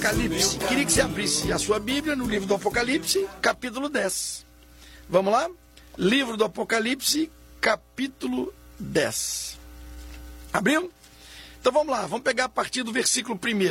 Apocalipse. Queria que você abrisse a sua Bíblia no livro do Apocalipse, capítulo 10. Vamos lá? Livro do Apocalipse, capítulo 10. Abriu? Então vamos lá, vamos pegar a partir do versículo 1.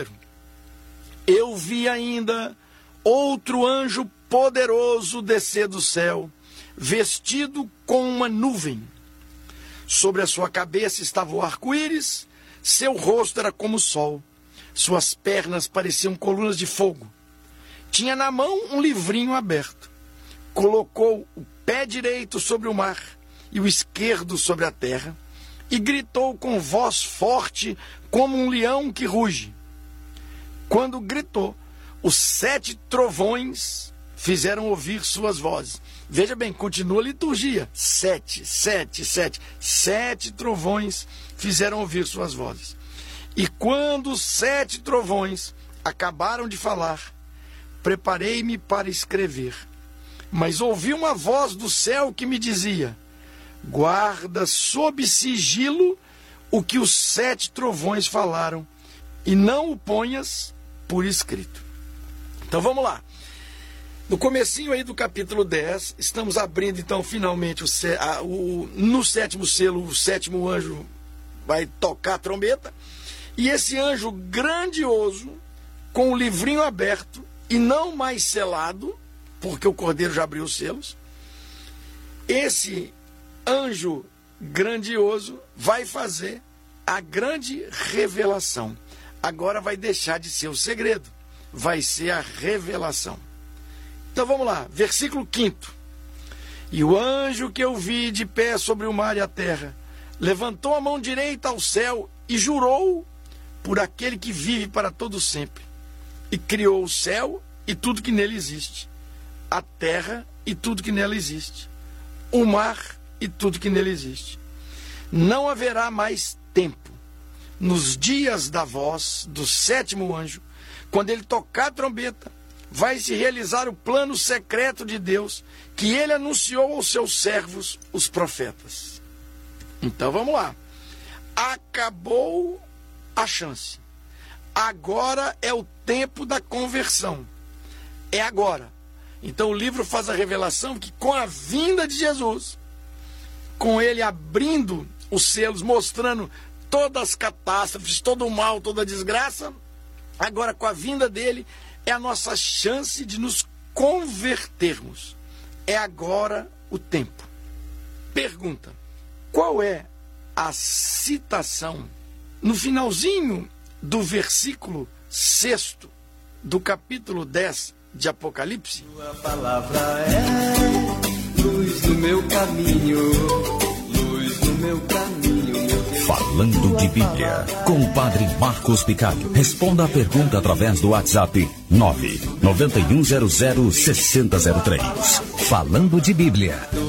Eu vi ainda outro anjo poderoso descer do céu, vestido com uma nuvem. Sobre a sua cabeça estava o arco-íris, seu rosto era como o sol, suas pernas pareciam colunas de fogo. Tinha na mão um livrinho aberto. Colocou o pé direito sobre o mar e o esquerdo sobre a terra, e gritou com voz forte como um leão que ruge. Quando gritou, os 7 trovões fizeram ouvir suas vozes. Veja bem, continua a liturgia. 7, 7, 7. 7 trovões fizeram ouvir suas vozes. E quando os 7 trovões acabaram de falar, preparei-me para escrever. Mas ouvi uma voz do céu que me dizia: guarda sob sigilo o que os 7 trovões falaram, e não o ponhas por escrito. Então vamos lá. No comecinho aí do capítulo 10, estamos abrindo então finalmente no 7º selo, o 7º anjo vai tocar a trombeta, e esse anjo grandioso, com o livrinho aberto e não mais selado, porque o Cordeiro já abriu os selos, esse anjo grandioso vai fazer a grande revelação. Agora vai deixar de ser o segredo, vai ser a revelação. Então vamos lá, versículo 5. E o anjo que eu vi de pé sobre o mar e a terra, levantou a mão direita ao céu e jurou por aquele que vive para todo sempre, e criou o céu e tudo que nele existe, a terra e tudo que nela existe, o mar e tudo que nele existe. Não haverá mais tempo. Nos dias da voz do 7º anjo, quando ele tocar a trombeta, vai se realizar o plano secreto de Deus, que ele anunciou aos seus servos, os profetas. Então vamos lá. Acabou a chance. Agora é o tempo da conversão. É agora. Então o livro faz a revelação que com a vinda de Jesus, com ele abrindo os selos, mostrando todas as catástrofes, todo o mal, toda a desgraça, agora com a vinda dele, é a nossa chance de nos convertermos. É agora o tempo. Pergunta: qual é a citação no finalzinho do versículo 6 do capítulo 10 de Apocalipse? Tua palavra é luz no meu caminho, luz no meu caminho. Falando de Bíblia, com o Padre Marcos Picalho. Responda a pergunta através do WhatsApp 991006003. Falando de Bíblia.